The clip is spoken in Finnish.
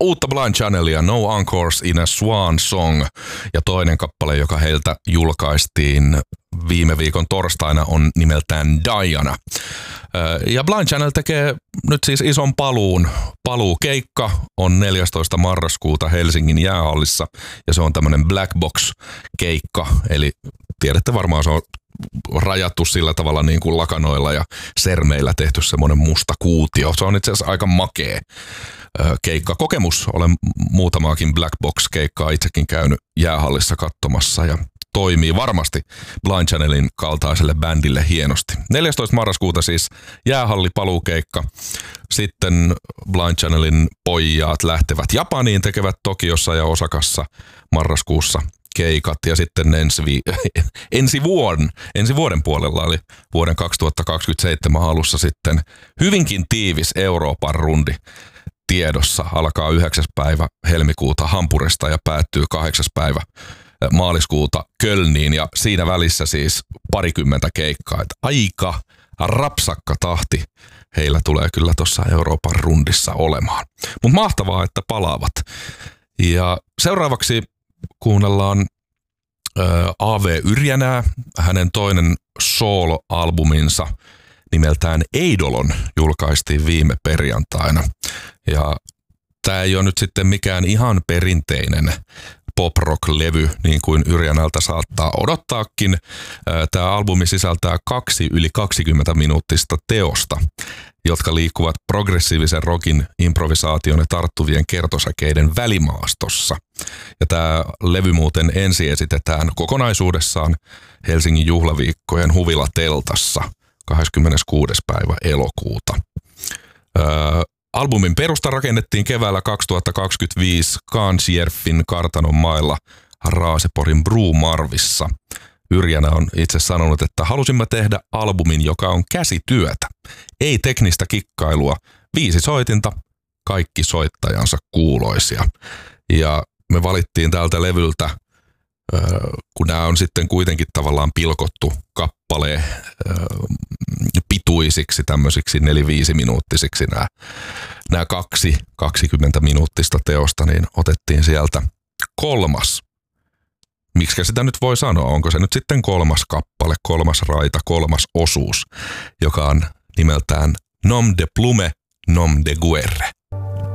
uutta Blind Channelia, No Encores in a Swan Song. Ja toinen kappale, joka heiltä julkaistiin viime viikon torstaina, on nimeltään Diana. Ja Blind Channel tekee nyt siis ison paluukeikka on 14. marraskuuta Helsingin jäähallissa ja se on tämmöinen black box keikka, eli tiedätte varmaan se on rajattu sillä tavalla niin kuin lakanoilla ja sermeillä tehty semmoinen musta kuutio. Se on itse asiassa aika makea keikkakokemus. Olen muutamaakin black box keikkaa itsekin käynyt jäähallissa katsomassa ja toimii varmasti Blind Channelin kaltaiselle bändille hienosti. 14. marraskuuta siis jäähalli paluukeikka. Sitten Blind Channelin pojat lähtevät Japaniin, tekevät Tokiossa ja Osakassa marraskuussa keikat. Ja sitten ensi vuoden puolella, eli vuoden 2027 alussa sitten hyvinkin tiivis Euroopan rundi tiedossa. Alkaa 9. päivä helmikuuta Hampurista ja päättyy 8. päivä maaliskuuta Kölniin ja siinä välissä siis parikymmentä keikkaa. Että aika rapsakka tahti heillä tulee kyllä tuossa Euroopan rundissa olemaan. Mutta mahtavaa, että palaavat. Ja seuraavaksi kuunnellaan A.V. Yrjänää. Hänen toinen solo-albuminsa nimeltään Eidolon julkaistiin viime perjantaina. Ja tämä ei ole nyt sitten mikään ihan perinteinen pop-rock-levy, niin kuin Yrjänältä saattaa odottaakin. Tämä albumi sisältää 2 yli 20-minuuttista teosta, jotka liikkuvat progressiivisen rockin, improvisaation ja tarttuvien kertosäkeiden välimaastossa. Ja tämä levy muuten ensi esitetään kokonaisuudessaan Helsingin juhlaviikkojen Huvila-teltassa 26. päivä elokuuta. Albumin perusta rakennettiin keväällä 2025 Kansjärfin kartanon mailla Raaseporin Brumarvissa. Yrjänä on itse sanonut, että halusimme tehdä albumin, joka on käsityötä. Ei teknistä kikkailua, 5 soitinta, kaikki soittajansa kuuloisia. Ja me valittiin tältä levyltä, kun nämä on sitten kuitenkin tavallaan pilkottu kappaleen pituisiksi, tämmöisiksi 4-5 minuuttisiksi nämä 2 20-minuuttista teosta, niin otettiin sieltä 3. Miksikä sitä nyt voi sanoa? Onko se nyt sitten 3. kappale, 3. raita, 3. osuus, joka on nimeltään Nom de Plume, Nom de Guerre.